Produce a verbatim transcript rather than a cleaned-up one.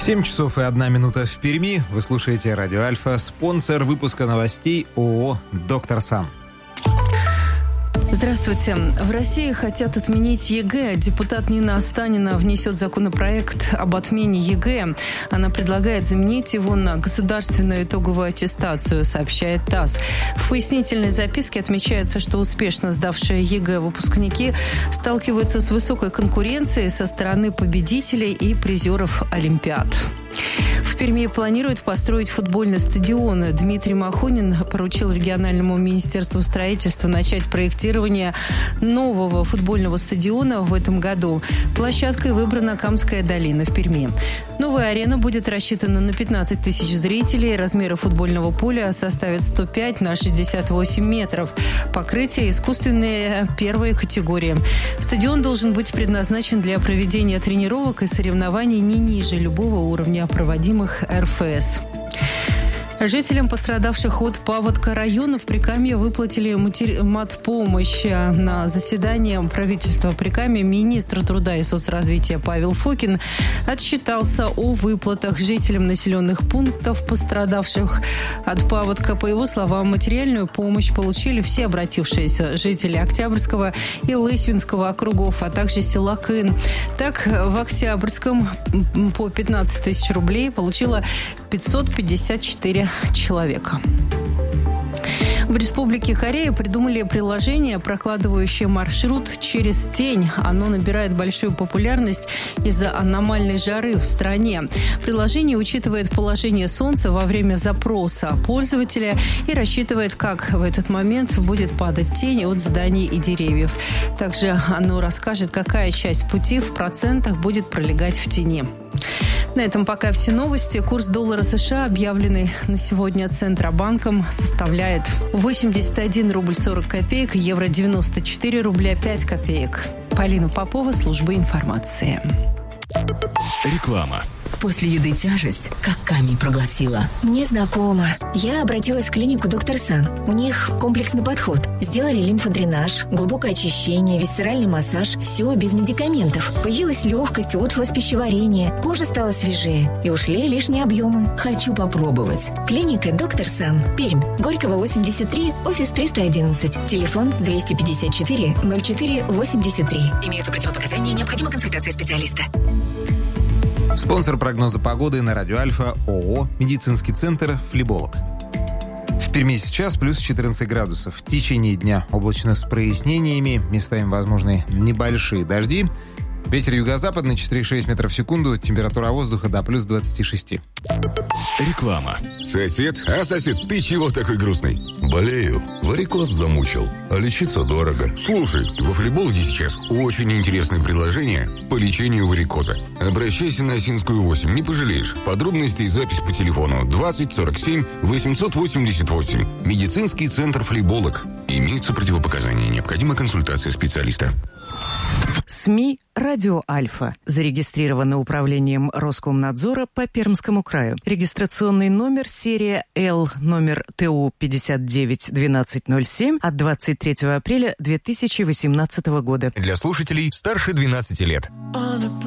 семь часов и одна минута в Перми. Вы слушаете Радио Альфа. Спонсор выпуска новостей ООО «Доктор Сан». Здравствуйте. В России хотят отменить ЕГЭ. Депутат Нина Останина внесет законопроект об отмене ЕГЭ. Она предлагает заменить его на государственную итоговую аттестацию, сообщает ТАСС. В пояснительной записке отмечается, что успешно сдавшие ЕГЭ выпускники сталкиваются с высокой конкуренцией со стороны победителей и призеров Олимпиад. В Перми планируют построить футбольный стадион. Дмитрий Махонин поручил региональному министерству строительства начать проектирование нового футбольного стадиона в этом году. Площадкой выбрана Камская долина в Перми. Новая арена будет рассчитана на пятнадцать тысяч зрителей. Размеры футбольного поля составят сто пять на шестьдесят восемь метров. Покрытие искусственное первой категории. Стадион должен быть предназначен для проведения тренировок и соревнований не ниже любого уровня проводимых эр эф эс. Жителям, пострадавших от паводка районов Прикамья, выплатили матери... матпомощь. На заседании правительства Прикамья министр труда и соцразвития Павел Фокин отчитался о выплатах жителям населенных пунктов, пострадавших от паводка. По его словам, материальную помощь получили все обратившиеся жители Октябрьского и Лысьвинского округов, а также села Кын. Так, в Октябрьском по пятнадцать тысяч рублей получило пятьсот пятьдесят четыре человека. В Республике Корея придумали приложение, прокладывающее маршрут через тень. Оно набирает большую популярность из-за аномальной жары в стране. Приложение учитывает положение солнца во время запроса пользователя и рассчитывает, как в этот момент будет падать тень от зданий и деревьев. Также оно расскажет, какая часть пути в процентах будет пролегать в тени. На этом пока все новости. Курс доллара США, объявленный на сегодня Центробанком, составляет восемьдесят один рубль сорок копеек, евро девяносто четыре рубля пять копеек. Полина Попова, служба информации. Реклама. После еды тяжесть, как камень проглотила. Мне знакомо. Я обратилась в клинику «Доктор Сан». У них комплексный подход. Сделали лимфодренаж, глубокое очищение, висцеральный массаж. Все без медикаментов. Появилась легкость, улучшилось пищеварение. Кожа стала свежее. И ушли лишние объемы. Хочу попробовать. Клиника «Доктор Сан». Пермь. Горького, восемьдесят три, офис триста одиннадцать. Телефон двести пятьдесят четыре ноль четыре восемьдесят три. Имеются противопоказания, необходима консультация специалиста. Спонсор прогноза погоды на Радио Альфа ООО «Медицинский центр Флеболог». В Перми сейчас плюс четырнадцать градусов. В течение дня облачно с прояснениями, местами возможны небольшие дожди. Ветер юго-западный четыре и шесть метров в секунду, температура воздуха до плюс двадцать шесть. Реклама. Сосед? А, сосед, ты чего такой грустный? Болею. Варикоз замучил. А лечиться дорого. Слушай, во Флебологе сейчас очень интересное предложение по лечению варикоза. Обращайся на Осинскую восемь, не пожалеешь. Подробности и запись по телефону двадцать сорок семь восемьсот восемьдесят восемь. Медицинский центр Флеболог. Имеются противопоказания, необходима консультация специалиста. СМИ «Радио Альфа». Зарегистрировано управлением Роскомнадзора по Пермскому краю. Регистрационный номер серия Л, номер ТУ пятьдесят девять двенадцать ноль семь от двадцать третьего апреля две тысячи восемнадцатого года. Для слушателей старше двенадцати лет.